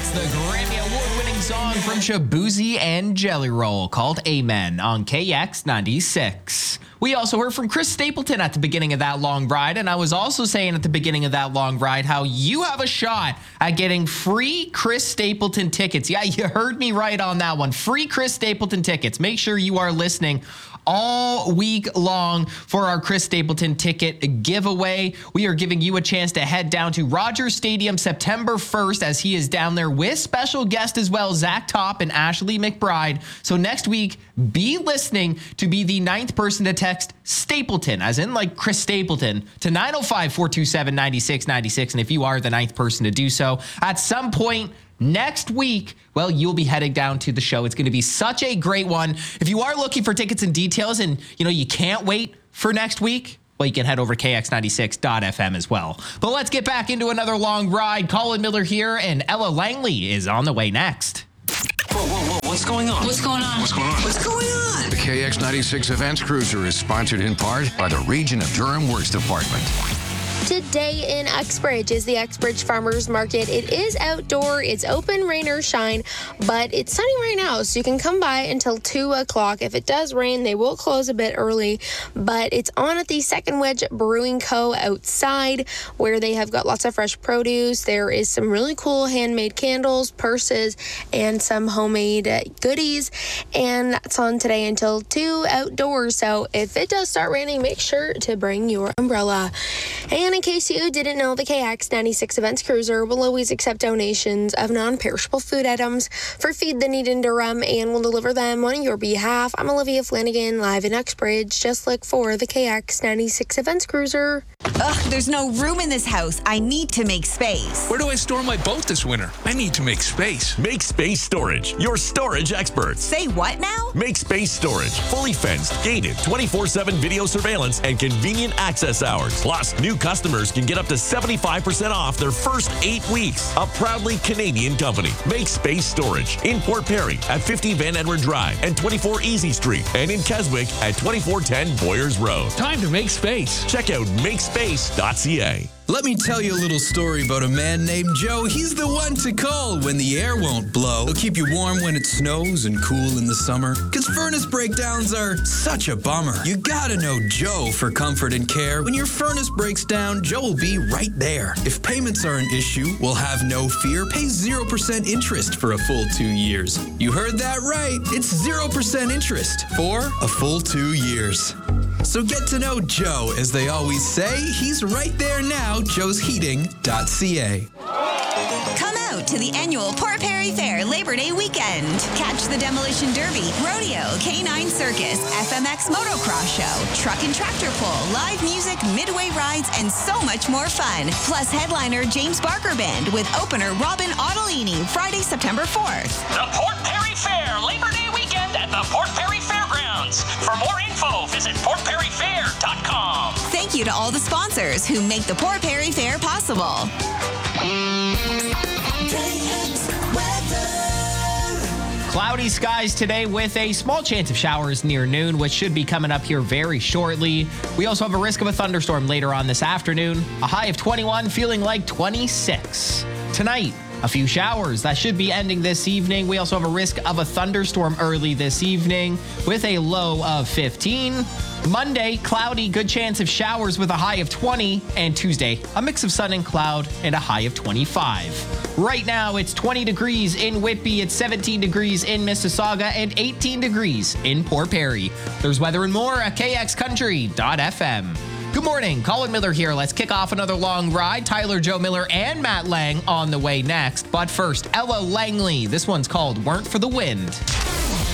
That's the Grammy Award-winning song from Shaboozey and Jelly Roll called Amen on KX96. We also heard from Chris Stapleton at the beginning of that long ride, and I was also saying at the beginning of that long ride how you have a shot at getting free Chris Stapleton tickets. Yeah, you heard me right on that one. Free Chris Stapleton tickets. Make sure you are listening all week long for our Chris Stapleton ticket giveaway. We are giving you a chance to head down to Rogers Stadium September 1st as he is down there with special guest as well, Zach Top and Ashley McBride. So next week, be listening to be the 9th person to text Stapleton, as in like Chris Stapleton, to 905-427-9696. And if you are the 9th person to do so, at some point next week, well, you'll be heading down to the show. It's going to be such a great one. If you are looking for tickets and details and, you can't wait for next week, well, you can head over to KX96.FM as well. But let's get back into another long ride. Colin Miller here, and Ella Langley is on the way next. Whoa, what's going on? What's going on? What's going on? What's going on? The KX96 Events Cruiser is sponsored in part by the Region of Durham Works Department. Today in Uxbridge is the Uxbridge Farmers Market. It is outdoor, it's open, rain or shine, but it's sunny right now, so you can come by until 2 o'clock. If it does rain, they will close a bit early, but it's on at the Second Wedge Brewing Co. outside, where they have got lots of fresh produce. There is some really cool handmade candles, purses, and some homemade goodies, and that's on today until 2 outdoors. So if it does start raining, make sure to bring your umbrella. And in case you didn't know, the KX96 Events Cruiser will always accept donations of non-perishable food items for Feed the Need in Durham and will deliver them on your behalf. I'm Olivia Flanagan, live in Uxbridge. Just look for the KX96 Events Cruiser. Ugh, there's no room in this house. I need to make space. Where do I store my boat this winter? I need to make space. Make Space Storage, your storage experts. Say what now? Make Space Storage, fully fenced, gated, 24/7 video surveillance, and convenient access hours. Plus, new customers can get up to 75% off their first 8 weeks. A proudly Canadian company. Make Space Storage in Port Perry at 50 Van Edward Drive and 24 Easy Street, and in Keswick at 2410 Boyers Road. Time to make space. Check out makespace.ca. Let me tell you a little story about a man named Joe. He's the one to call when the air won't blow. He'll keep you warm when it snows and cool in the summer. 'Cause furnace breakdowns are such a bummer. You gotta know Joe for comfort and care. When your furnace breaks down, Joe will be right there. If payments are an issue, we'll have no fear. Pay 0% interest for a full 2 years. You heard that right. It's 0% interest for a full 2 years. So get to know Joe. As they always say, he's right there now, joesheating.ca. Come out to the annual Port Perry Fair Labor Day weekend. Catch the Demolition Derby, Rodeo, K9 Circus, FMX Motocross Show, Truck and Tractor Pull, live music, midway rides, and so much more fun. Plus headliner James Barker Band with opener Robin Ottolini, Friday, September 4th. The Port Perry Fair Labor Day weekend at the Port Perry Fairgrounds. For more info, visit portperryfair.com. Thank you to all the sponsors who make the Port Perry Fair possible. Cloudy skies today with a small chance of showers near noon, which should be coming up here very shortly. We also have a risk of a thunderstorm later on this afternoon. A high of 21, feeling like 26. Tonight, a few showers. That should be ending this evening. We also have a risk of a thunderstorm early this evening with a low of 15. Monday, cloudy, good chance of showers with a high of 20. And Tuesday, a mix of sun and cloud and a high of 25. Right now, it's 20 degrees in Whitby, it's 17 degrees in Mississauga, and 18 degrees in Port Perry. There's weather and more at kxcountry.fm. Good morning, Colin Miller here. Let's kick off another long ride. Tyler, Joe Miller, and Matt Lang on the way next. But first, Ella Langley. This one's called Weren't for the Wind.